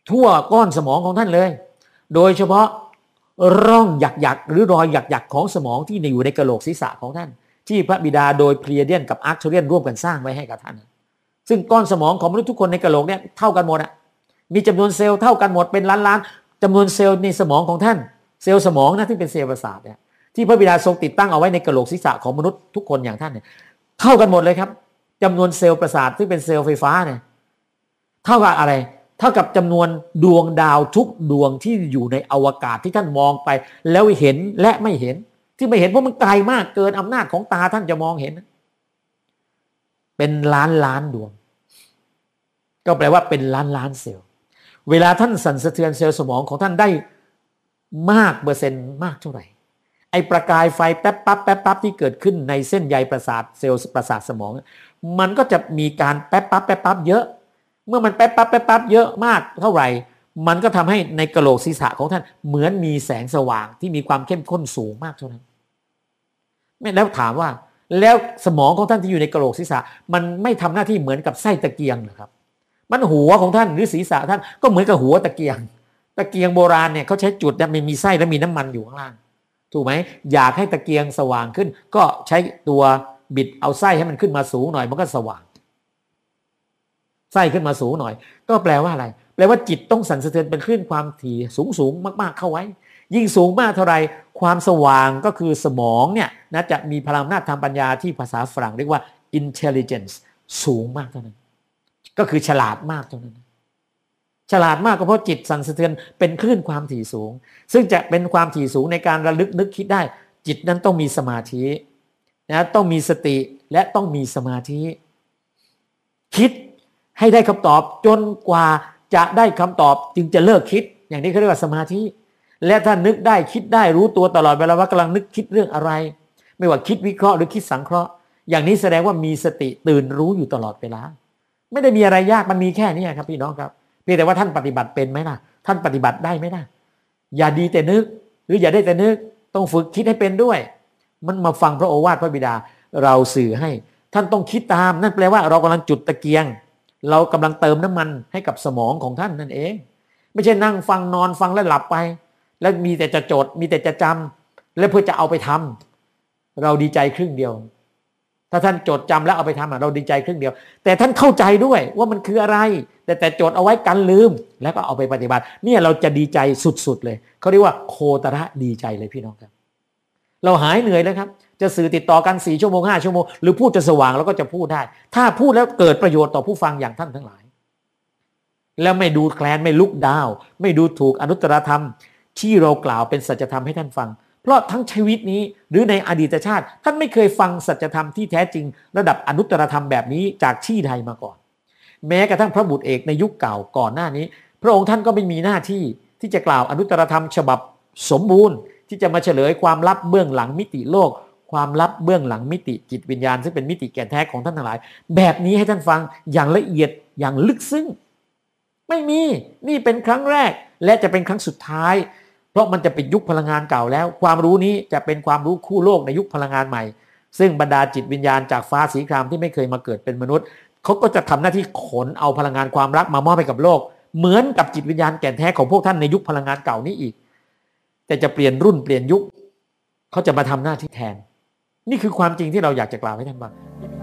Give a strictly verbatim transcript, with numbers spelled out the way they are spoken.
ทั่วก้อนสมองของท่านเลยโดยเฉพาะร่องหยักๆหรือรอยหยักๆของสมองที่อยู่ในกะโหลกศีรษะของท่านที่พระบิดาโดยเพลียเดียนกับอาร์คเทเรียนร่วมกันสร้างไว้ให้กับท่านซึ่งก้อนสมองของมนุษย์ทุกคนในกะโหลกเนี่ยเท่ากันหมดอ่ะมีจำนวนเซลล์เท่ากันหมดเป็นล้านๆจำนวนเซลล์ในสมองของท่านเซลล์สมองนะที่เป็นเซลล์ประสาทเนี่ยที่พระบิดาทรงติดตั้งเอาไว้ในกะโหลกศีรษะของมนุษย์ทุกคนอย่างท่านเนี่ยเท่ากันหมดเลยครับจำนวนเซลล์ประสาทที่เป็นเซลล์ไฟฟ้าเนี่ยเท่ากับอะไรเท่ากับจำนวนดวงดาวทุกดวงที่อยู่ในอวกาศที่ท่านมองไปแล้วเห็นและไม่เห็นที่ไม่เห็นเพราะมันไกลมากเกินอำนาจของตาท่านจะมองเห็นเป็นล้านล้านดวงก็แปลว่าเป็นล้านล้านเซลล์เวลาท่านสั่นสะเทือนเซลล์สมองของท่านได้มากเปอร์เซ็นต์มากเท่าไหร่ไอ้ประกายไฟแป๊บปั๊บแป๊บปั๊บที่เกิดขึ้นในเส้นใยประสาทเซลล์ประสาทสมองมันก็จะมีการแป๊บปั๊บแป๊บปั๊บเยอะเมื่อมันแป๊บปั๊บแป๊บปั๊บเยอะมากเท่าไหร่มันก็ทำให้ในกะโหลกศีรษะของท่านเหมือนมีแสงสว่างที่มีความเข้มข้นสูงมากเท่านั้นไม่แล้วถามว่าแล้วสมองของท่านที่อยู่ในกะโหลกศีรษะมันไม่ทำหน้าที่เหมือนกับไส้ตะเกียงหรอครับมันหัวของท่านหรือศีรษะท่านก็เหมือนกับหัวตะเกียงตะเกียงโบราณเนี่ยเขาใช้จุดเนี่ยมันมีไส้และมีน้ำมันอยู่ข้างล่างถูกไหมอยากให้ตะเกียงสว่างขึ้นก็ใช้ตัวบิดเอาไส้ให้มันขึ้นมาสูงหน่อยมันก็สว่างไส้ขึ้นมาสูงหน่อยก็แปลว่าอะไรแปลว่าจิตต้องสั่นสะเทือนเป็นคลื่นความถี่สูงสูงมากๆเข้าไว้ยิ่งสูงมากเท่าไรความสว่างก็คือสมองเนี่ยนะจะมีพลังอำนาจทางปัญญาที่ภาษาฝรั่งเรียกว่า intelligence สูงมากเท่านั้นก็คือฉลาดมากเท่านั้นฉลาดมากก็เพราะจิตสั่นสะเทือนเป็นคลื่นความถี่สูงซึ่งจะเป็นความถี่สูงในการระลึกนึกคิดได้จิตนั้นต้องมีสมาธินะต้องมีสติและต้องมีสมาธิคิดให้ได้คำตอบจนกว่าจะได้คำตอบจึงจะเลิกคิดอย่างนี้เขาเรียกว่าสมาธิและถ้านึกได้คิดได้รู้ตัวตลอดเวลาว่ากำลังนึกคิดเรื่องอะไรไม่ว่าคิดวิเคราะห์หรือคิดสังเคราะห์อย่างนี้แสดงว่ามีสติตื่นรู้อยู่ตลอดเวลาไม่ได้มีอะไรยากมันมีแค่นี้ครับพี่น้องครับเพียงแต่ว่าท่านปฏิบัติเป็นไหมล่ะท่านปฏิบัติได้ไหมล่ะอย่าดีแต่นึกหรืออย่าได้แต่นึกต้องฝึกคิดให้เป็นด้วยมันมาฟังพระโอวาทพระบิดาเราสื่อให้ท่านต้องคิดตามนั่นแปลว่าเรากำลังจุดตะเกียงเรากำลังเติมน้ำมันให้กับสมองของท่านนั่นเองไม่ใช่นั่งฟังนอนฟังแล้วหลับไปแล้วมีแต่จะจดมีแต่จะจำแล้วเพื่อจะเอาไปทำเราดีใจครึ่งเดียวถ้าท่านจดจำแล้วเอาไปทำเราดีใจครึ่งเดียวแต่ท่านเข้าใจด้วยว่ามันคืออะไรแต่แต่จดเอาไว้กันลืมแล้วก็เอาไปปฏิบัติเนี่ยเราจะดีใจสุดๆเลยเขาเรียกว่าโคตระดีใจเลยพี่น้องครับเราหายเหนื่อยแล้วครับจะสื่อติดต่อกันสี่ชั่วโมงห้าชั่วโมงหรือพูดจะสว่างเราก็จะพูดได้ถ้าพูดแล้วเกิดประโยชน์ต่อผู้ฟังอย่างท่านทั้งหลายแล้วไม่ดูแคลนไม่ลุกดาวไม่ดูถูกอนุตตรธรรมที่เรากล่าวเป็นสัจธรรมให้ท่านฟังเพราะทั้งชีวิตนี้หรือในอดีตชาติท่านไม่เคยฟังสัจธรรมที่แท้จริงระดับอนุตตรธรรมแบบนี้จากที่ใดมาก่อนแม้กระทั่งพระบุตรเอกในยุคเก่าก่อนหน้านี้พระองค์ท่านก็ไม่มีหน้าที่ที่จะกล่าวอนุตตรธรรมฉบับสมบูรณ์ที่จะมาเฉลยความลับเบื้องหลังมิติโลกความลับเบื้องหลังมิติจิตวิญญาณซึ่งเป็นมิติแก่นแท้ของท่านทั้งหลายแบบนี้ให้ท่านฟังอย่างละเอียดอย่างลึกซึ้งไม่มีนี่เป็นครั้งแรกและจะเป็นครั้งสุดท้ายเพราะมันจะเป็นยุคพลังงานเก่าแล้วความรู้นี้จะเป็นความรู้คู่โลกในยุคพลังงานใหม่ซึ่งบรรดาจิตวิญญาณจากฟ้าสีครามที่ไม่เคยมาเกิดเป็นมนุษย์เขาก็จะทำหน้าที่ขนเอาพลังงานความรักมามอบให้กับโลกเหมือนกับจิตวิญญาณแก่นแท้ของพวกท่านในยุคพลังงานเก่านี้อีกแต่จะเปลี่ยนรุ่นเปลี่ยนยุคเขาจะมาทำหน้าที่แทนนี่คือความจริงที่เราอยากจะกล่าวให้ท่านฟัง